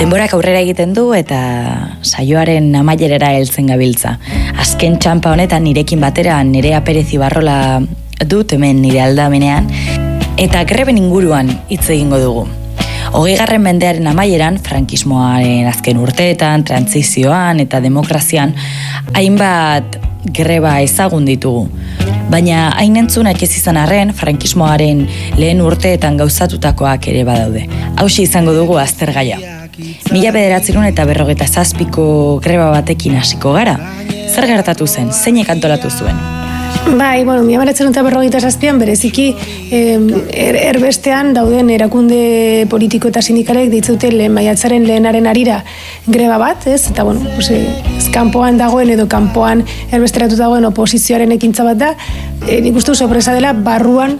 Denborak aurrera egiten du eta saioaren amaierera heltzen gabiltza. Azken txanpa honetan nirekin batera Nerea Perez Ibarrola dut hemen nire aldamenean eta greben inguruan hitz egingo dugu. 20. mendearen amaieran, frankismoaren azken urteetan, trantsizioan eta demokrazian hainbat greba ezagun ditugu. Baina hain entzunak ez izan arren, frankismoaren lehen urteetan gauzatutakoak ere badaude. Hauxe izango dugu aztergaia. 1957ko greba batekin hasiko gara. Zer gertatu zen? Zeinek antolatu zuen? Bai, 1957an bereziki erbestean dauden erakunde politiko eta sindikalek ditzute maiatzaren lehenaren harira greba bat, ez? Eta kanpoan dagoen edo kanpoan erbesteratu dagoen oposizioaren ekintza bat da. Nik uste sorpresa dela barruan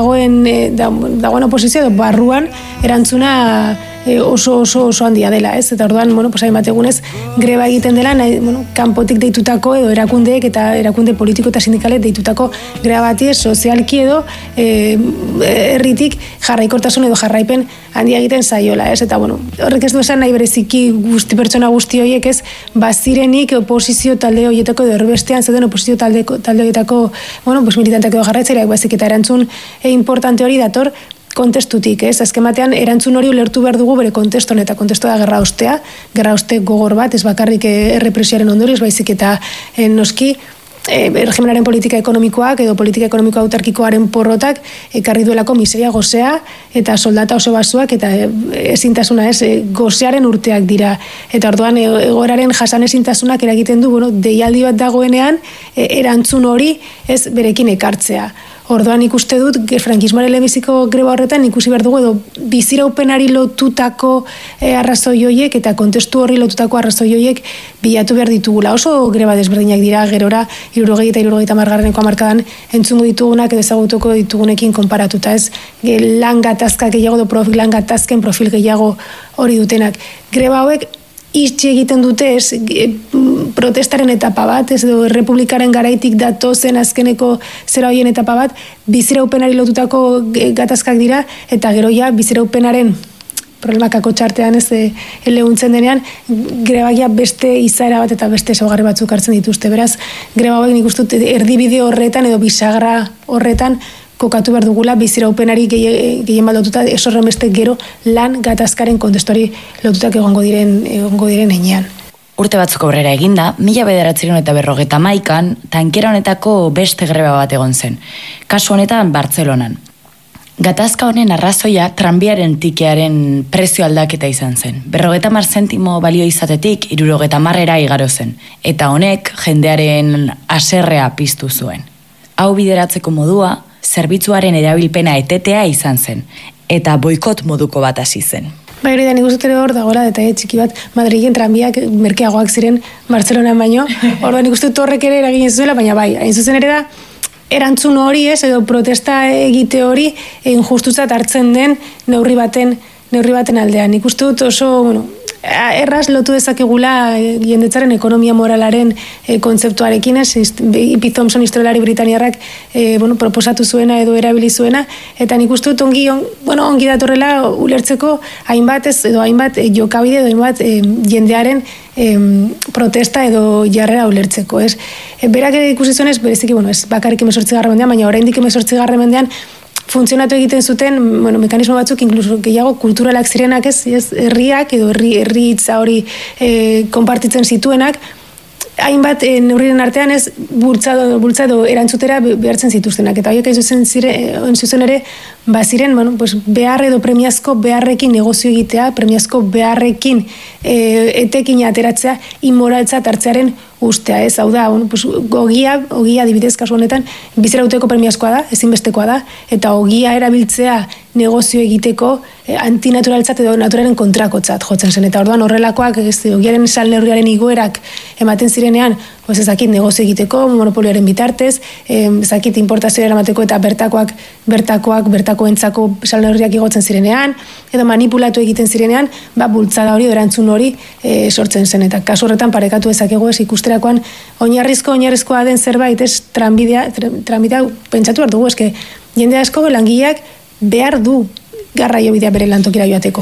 dagoen oposizio edo barruan erantzuna oso handia dela, ez? Eta orduan, hainbat egunez greba egiten dela, kanpotik deitutako edo erakundeek eta erakunde politiko eta sindikalek deitutako greba bati sozialki edo herritik jarraikortasun edo jarraipen handia egiten zaiola, ez? Eta horrek ez du esan nahi bereziki pertsona guzti horiek, ez? Bazirenik oposizio talde horietako edo erbestean zeuden oposizio talde horietako, militanteak edo jarraitzaileak baizik eta erantzun importante hori dator kontestutik, ez? Azken batean erantzun hori ulertu behar dugu bere konteston eta kontestua da gerra oste gogor bat, ez bakarrik errepresioaren ondorioz, baizik eta noski erregimenaren politika ekonomikoak edo politika ekonomiko autarkikoaren porrotak ekarri duelako miseria gozea eta soldata oso basuak eta ezintasuna, ez? Gozearen urteak dira. Eta orduan egoeraren jasan ezintasunak eragiten du, deialdi bat dagoenean erantzun hori ez berekin ekartzea. Orduan ikuste dut, frankismoaren lehenbiziko greba horretan ikusi behar dugu edo biziraupenari lotutako arrazoi horiek eta kontestu horri lotutako arrazoi horiek bilatu behar ditugula. Oso greba desberdinak dira, gerora 60 eta 70 hamarkadan entzungo ditugunak edo ezagutuko ditugunekin konparatuta, ez? Lan gatazka gehiago edo lan gatazken profil gehiago hori dutenak. Greba hauek itxi egiten dute, ez, protestaren etapa bat, ez, edo errepublikaren garaitik datozen azkeneko zera hoien etapa bat, biziraupenari lotutako gatazkak dira, eta gero ja biziraupenaren problemakako txartean ez leuntzen denean, grebagia beste izaera bat eta beste ezaugarri batzuk hartzen dituzte. Beraz, greba hauek nik uste dut erdibide horretan edo bisagra horretan kokatu behar dugula biziraupenari gehien bat lotuta, ez horren beste gero lan gatazkaren kontestuari lotutak egongo diren heinean. Urte batzuk aurrera eginda, 1951an tankera honetako beste greba bat egon zen. Kasu honetan Bartzelonan. Gatazka honen arrazoia tranbiaren tikearen prezio aldaketa izan zen. 50 zentimo balio izatetik 70 igaro zen. Eta honek jendearen haserrea piztu zuen. Hau bideratzeko modua, zerbitzuaren erabilpena etetea izan zen, eta boikot moduko bat hasi zen. Bai, hori da, nik uste hor dagoela detaile txiki bat, Madrilen tranbiak merkeagoak ziren Bartzelonan baino, orduan nik uste horrek ere eragin zuela, baina bai, hain zuzen ere da, erantzun hori ez, edo protesta egite hori injustuzat hartzen den neurri baten aldean. Nik uste dut oso, erraz lotu dezakegula jendetzaren ekonomia moralaren kontzeptuarekin, E.P. Thompson historialari britaniarrak proposatu zuena edo erabili zuena, eta nik uste dut ongi datorrela ulertzeko hainbat jokabide edo hainbat jendearen protesta edo jarrera ulertzeko, ez? Berak ere ikusi zuen ez, bereziki, ez bakarrik 18. mendean, baina oraindik 18. mendean funtzionatu egiten zuten, mekanismo batzuk, inkluso gehiago kulturalak zirenak, ez, herriak edo herri hitza hori konpartitzen zituenak, hainbat neurriren artean ez bultzado erantzutera behartzen zituztenak. Eta horiek zuzen ere, baziren, behar edo premiazko beharrekin negozio egitea, premiazko beharrekin etekin ateratzea, inmoraltzat hartzearen ustea, ez, hau da, ogia adibidez kasu honetan, bizirauteko premiazkoa da, ezinbestekoa da, eta ogia erabiltzea negozio egiteko antinaturaltzat edo naturaren kontrakotzat jotzen zen, eta orduan horrelakoak, ogiaren salneurriaren igoerak ematen zirenean, ezakit negozio egiteko, monopolioaren bitartez, ezakit importazioa eramateko eta bertako entzako salneurriak igotzen zirenean, edo manipulatu egiten zirenean, bultzada hori, erantzun hori sortzen zen, eta kasu horretan parekatu ezakegu ez ikusterakoan oinarrizkoa den zerbait, ez, tranbidea pentsatu behar dugu, eske jende asko langileak behar du garraio bidea bere lantokira joateko.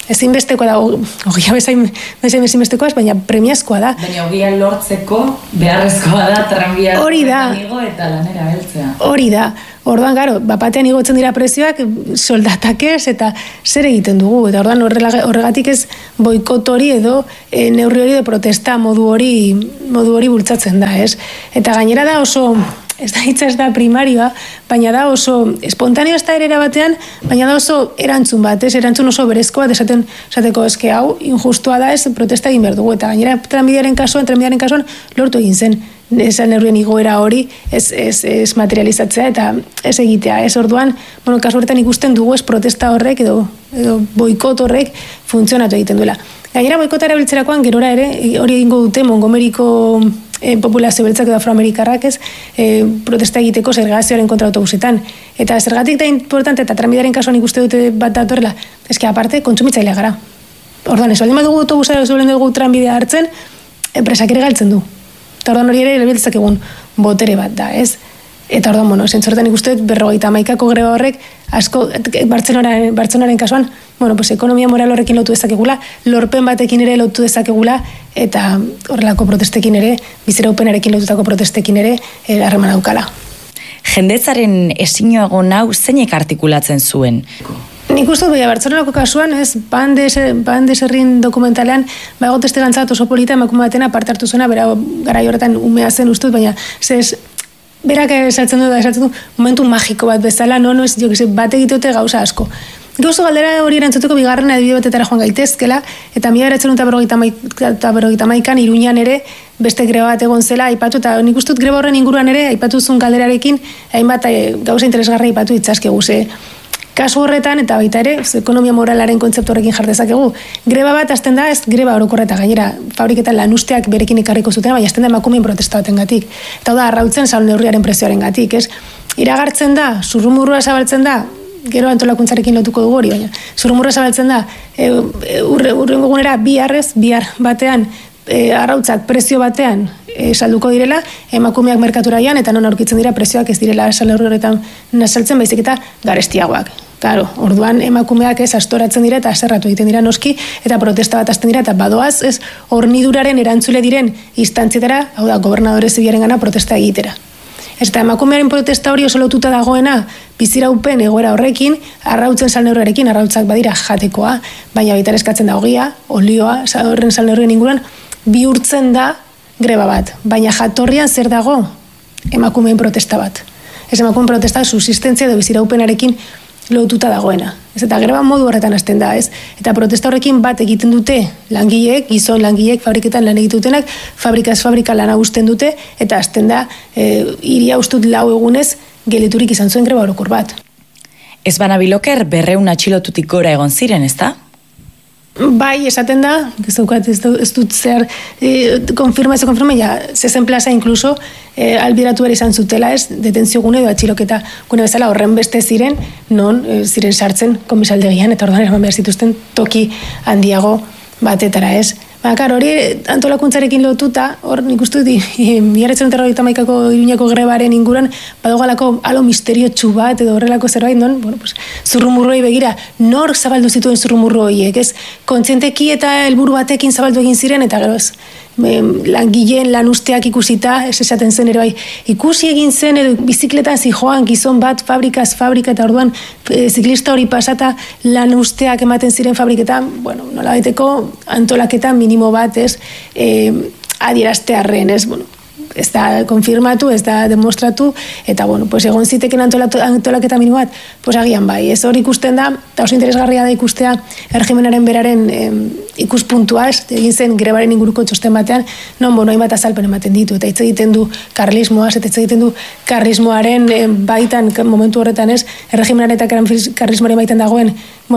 ezinbestekoa da, ogia bezain ezinbestekoaz, baina premiazkoa da. Baina ogia lortzeko beharrezkoa da tranbia igo eta lanera heltzea. Hori da. Orduan, garo, bapatean igotzen dira prezioak, soldatak ez, eta zer egiten dugu. Eta orduan horregatik ez boikot hori edo neurri hori de protesta modu hori bultzatzen da, ez? Eta gainera da oso, ez da primarioa, baina da oso espontaneo ez da ere batean, baina da oso erantzun bat, ez? Erantzun oso berezko bat, esateko eske hau, injustua da, ez, protesta egin behar dugu. Eta gainera trenbidearen kasuan lortu egin zen. Esan neurrien igoera hori ez materializatzea eta ez egitea. Ez orduan, kasu horretan ikusten dugu ez protesta horrek edo boikot horrek funtzionatu egiten duela. Gainera boikota erabiltzerakoan gerora ere, hori egingo dute Montgomeryko populazio beltzak edo afroamerikarrak ez, protesta egiteko segregazioaren kontra autobusetan. Eta zergatik da importante eta tranbidearen kasuan ikuste dute bat datorrela, eske aparte kontsumitzailea gara. Orduan, ez baldin badugu autobusa edo dugu tranbidea hartzen, enpresak ere galtzen du. Eta orduan hori ere erabiltzak egun botere bat da, ez? Eta orduan, zentzortan ikusten 51ko greba horrek, asko, Bartzelonaren kasuan, ekonomia moral horrekin lotu dezakegula, lorpen batekin ere lotu dezakegula, eta horrelako protestekin ere, biziraupenarekin lotutako protestekin ere, harreman daukala. Jendetzaren ezino egon hau zeinek artikulatzen zuen? Nik uste dut, Bartzelonako kasuan, ez, Bandeserrin dokumentalean, egot testigantzat oso polita emakume batena parte hartu zuena, bera garai horretan umea zen ustut, baina berak esaltzen du momentu magiko bat bezala, bat egiteote gauza asko. Gauzo galdera hori erantzuteko bigarren adibide batetara joan gaitezkela, eta 1951an Iruñan ere beste greba bat egon zela aipatu, eta nik uste dut greba horren inguruan ere aipatu zuen galderarekin, hainbat gauza interesgarra aipatu itzazkegu ze. Kasu horretan, eta baita ere, ekonomia moralaren kontzeptu horrekin jardezakegu. Greba bat hasten da, ez greba orokorreta gainera, fabriketan lanusteak berekin ekarriko zuten, baina hasten da emakumeen protesta baten gatik. Eta da, arrautzen salon neurriaren prezioaren gatik, ez? Iragartzen da, zurrumurrua zabaltzen da, gero antolakuntzarekin lotuko dugu hori, baina zurrumurrua zabaltzen da, urrengo gunera bihar batean, arrautzak prezio batean salduko direla, emakumeak merkaturaian, eta non aurkitzen dira prezioak ez direla salneurri horretan saltzen, baizik eta garestiagoak. Claro, orduan emakumeak ez astoratzen dira eta aserratu egiten dira noski, eta protesta bat hasten dira, eta badoaz ez horniduraren erantzule diren instantzietara, hau da, gobernadore zibiarengana protesta egitera. Ez eta emakumearen protesta hori oso lotuta dagoena biziraupen egoera horrekin, arrautzen salneurrearekin, arrautzak badira jatekoa, baina baita eskatzen da ogia, olioa, horren salneurren inguruan, bihurtzen da greba bat. Baina jatorrian zer dago emakumeen protesta bat. Ez emakumeen protesta subsistentzia edo biziraupenarekin lotuta dagoena. Ez eta greba modu horretan hasten da, ez? Eta protesta horrekin bat egiten dute langileek, gizon langileek fabriketan lan egitutenak, fabrikaz fabrika lana usten dute, eta hasten da, hiria ustut 4 egunez geliturik izan zuen greba orokor bat. Ez banabiloker 200 atxilotutik gora egon ziren, ez da? Bai, esaten da, ez dut zer konfirma, zezen plaza inkluso albiratu behar izan zutela ez, detentzio gune edo atxiloketa gune bezala horren beste ziren, non ziren sartzen komisaldegian, eta orduan eraman behar zituzten toki handiago batetara ez. Hori antolakuntzarekin lotuta, hor nik uste dut, 1951ko Iruñako grebaren inguruan, badogalako alo misteriotsu bat, edo horrelako zerbait, non, zurrumurroi begira, nor zabaldu zituen zurrumurro horiek, ez? Kontzienteki eta helburu batekin zabaldu egin ziren, eta gero ez, langileen lanusteak ikusita, ez esaten zen ere bai, ikusi egin zen, edo bizikletan zijoan gizon bat, fabrika, eta orduan ziklista hori pasata lanusteak ematen ziren fabriketan, nola baiteko antolaketa minimo bat, ez, adieraztearren, ez, ez da konfirmatu, ez da demostratu, eta egon ziteken antolaketa minimo bat, agian bai, ez hori ikusten da, eta oso interesgarria da ikustea erregimenaren beraren ikuspuntua, ez, egin zen grebaren inguruko txosten batean, hainbat azalpen ematen ditu, eta hitz egiten du karlismoaz, eta hitz egiten du karlismoaren baitan, momentu horretan ez, erregimenaren eta karlismoaren baitan dagoen,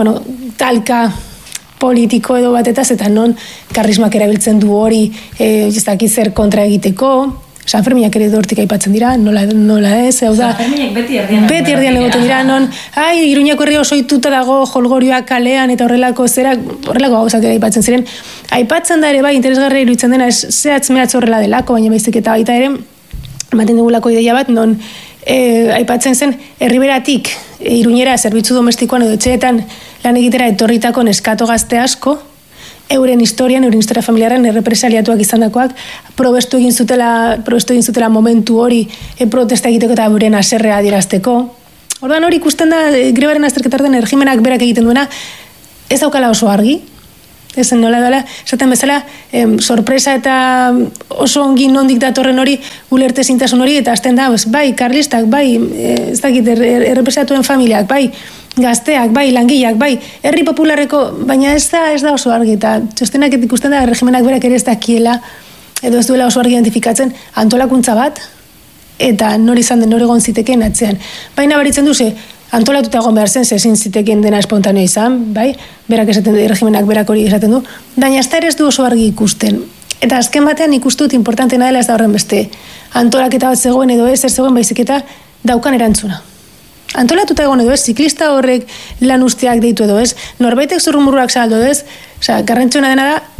talka politiko edo batetaz, eta non karlismak erabiltzen du hori, ez dakit zer kontra egiteko, San Ferminak ere dortik aipatzen dira, nola ez, hau da. San Ferminak beti erdian egoten dira, non, Iruñako herria oso ohituta dago jolgorioak kalean eta horrelako gauzak ere aipatzen ziren. Aipatzen da ere bai, interesgarria iruditzen dena, zehatz mehatz horrela delako, baina baizik eta baita ere, ematen dugulako ideia bat, non aipatzen zen, herriberatik Iruñera zerbitzu domestikoan edo etxeetan lan egitera etorritako neskato gazte asko, euren historia familiaren errepresaliatuak izandakoak, probestu egin zutela momentu hori protesta egiteko eta euren haserrea adierazteko. Orduan hori ikusten da, grebaren azterketaren erregimenak berak egiten duena, ez daukala oso argi, ez nola dela, esaten bezala, sorpresa eta oso ongi nondik datorren hori, ulerte zintasun hori, eta azten da, bai, karlistak, bai, ez dakit, errepresatuen familiak, bai, gazteak, bai, langileak, bai, herri popularreko, baina ez da oso argi, eta txostenak ikusten da, regimenak berak ere ez dakiela, edo ez duela oso argi identifikatzen, antolakuntza bat, eta nori izan den, nori egon zitekeen atzean. Baina baritzen duze, antolatuta egon behar zen, ezin zitekeen dena espontaneo izan, bai, berak esaten du, regimenak berak hori esaten du, baina ez da ere ez du oso argi ikusten. Eta azken batean ikustut importantena dela ez da horren beste, antolaketa bat zegoen edo ez zegoen baizik eta daukan erantzuna. Antolatuta egon edo ez, ziklista horrek lan usteak deitu edo ez, norbaitek zurrumurruak saldo edo ez, garrantzuna dena da,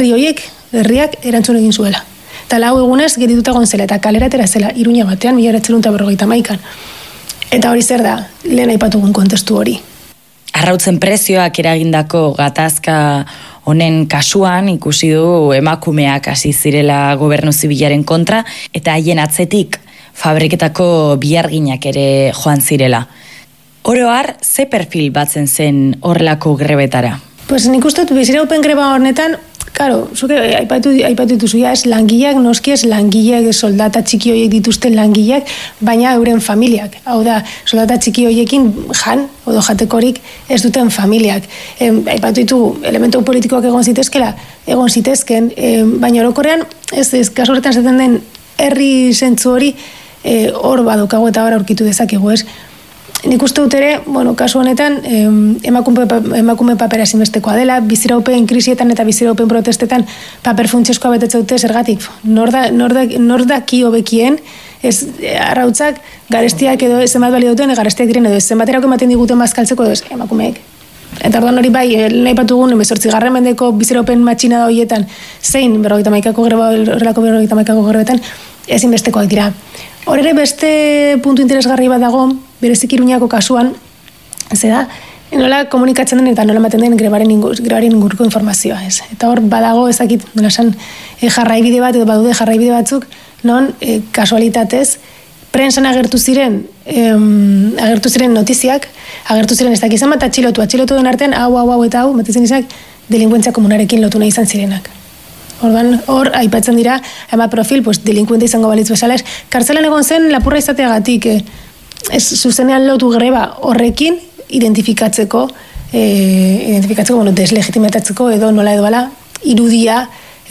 herriak erantzun egin zuela. Eta lau egunez gerituta egon zela, eta kalera atera zela, Iruña batean, 1951. Eta hori zer da, lehen aipatugun kontestu hori. Arrautzen prezioak eragindako gatazka honen kasuan ikusi du emakumeak hasi zirela gobernu zibilaren kontra, eta haien atzetik fabriketako biharginak ere joan zirela. Oro har, ze perfil batzen zen horrelako grebetara? Pues nik uste dut, biziraupen greba honetan, claro, zuke aipatu dituzu, ez langileak, noski ez langileak, soldata txiki horiek dituzten langileak, baina euren familiak. Hau da, soldata txiki horiekin jan, odo jatekorik ez duten familiak. Aipatu ditugu, elementu politikoak egon zitezken, baina orokorrean, ez kasu horretan zaten den herri zentzu hori, hor badukago eta hor aurkitu dezakegu, ez? Nik uste dut ere, kasu honetan, emakume papera ezinbestekoa dela, biziraupen krisietan eta biziraupen protestetan paper funtsezkoa betetzen dute zergatik. Nor daki hobekien, ez arrautzak garestiak edo zenbat balio duten, garestiak diren edo zenbaterako ematen diguten bazkaltzeko edo ez emakumeek. Eta orduan hori bai, nahi patugun, 18. mendeko biziraupen matxina da horietan, zein horrelako 50 grebetan, ezinbestekoak dira. Hor ere beste puntu interesgarri bat dago, berezik Iruñako kasuan, ze da, nola komunikatzen den eta nola ematen den grebaren inguruko informazioa, ez. Eta hor badago ezakit, nola esan, jarraibide bat edo badude jarraibide batzuk, non kasualitatez, prensan agertu ziren notiziak, agertu ziren ez dakizan bat atxilotu den artean, hau eta hau, batezen izak, delinkuentzia komunarekin lotu nahi izan zirenak. Ordan hor aipatzen dira, profil, delinkuente izango balitz bezala, kartzelan egon zen lapurra izateagatik, zuzenean lotu greba horrekin identifikatzeko, deslegitimatatzeko edo nola edo bala, irudia,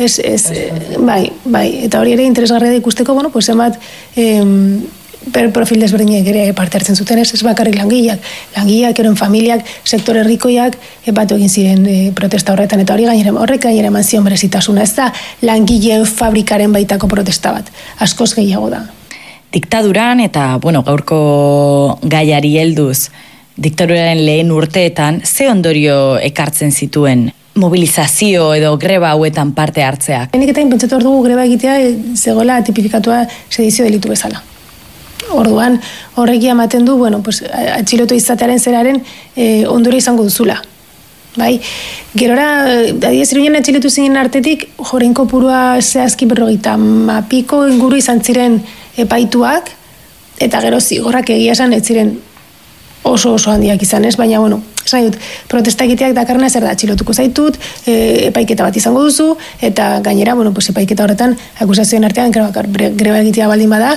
bai, eta hori ere interesgarria da ikusteko, zenbat profil desberdinek ere parte hartzen zuten, ez bakarrik langileak, euren familiak, sektore herrikoiak, batu egin ziren protesta horretan, eta horrek gainera eman zion berezitasuna, ez da langileen fabrikaren baitako protesta bat, askoz gehiago da. Diktaduran eta, gaurko gaiari helduz, diktaduraren lehen urteetan, ze ondorio ekartzen zituen mobilizazio edo greba hauetan parte hartzeak? Henik eta pentsatu hor dugu greba egitea zegoela tipifikatua sedizio delitu bezala. Orduan, horrekia ematen du, atxilotu izatearen zeraren ondorio izango duzula. Bai, gerora, adiez Iruñan atxilotu zinen artetik, jorein kopurua zehazki 50 inguru izan ziren epaituak, eta gero zigorrak egia esan ez ziren oso handiak izan ez, baina, esan dut, protesta egiteak dakarna zer da, atxilotuko zaitut, epaiketa bat izango duzu, eta gainera, epaiketa horretan, akusazioen artean, greba egitea baldin bada,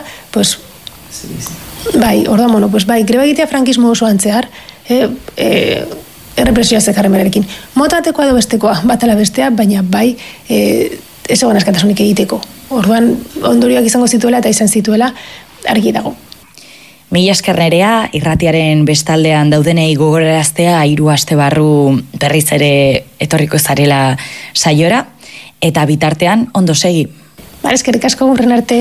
bai, orduan, greba egitea frankismo oso antzear, errepresioa zekarren berarekin. Motatekoa edo bestekoa, bat ala bestea, baina bai, ez egon askatasunik egiteko. Orduan, ondorioak izango zituela eta izan zituela, argi dago. Mila esker Nerea, irratiaren bestaldean daudenei gogoraraztea 3 aste barru berriz ere etorriko zarela saiora, eta bitartean ondo segi. Eskerrik asko, hurren arte.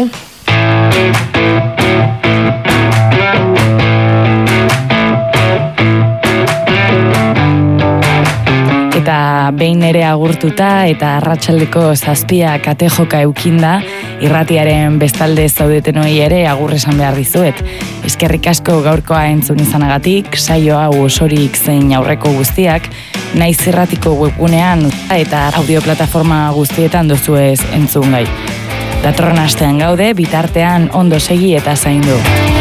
Eta behin ere agurtuta eta arratsaldeko 7 kate joka eukinda, irratiaren bestalde zaudeten hori ere agur esan behar dizuet. Eskerrik asko gaurkoa entzun izanagatik, saio hau osorik zein aurreko guztiak, naiz irratiko webgunean eta audioplataforma guztietan duzuez entzun gai. Datorren astean gaude, bitartean ondo segi eta zaindu.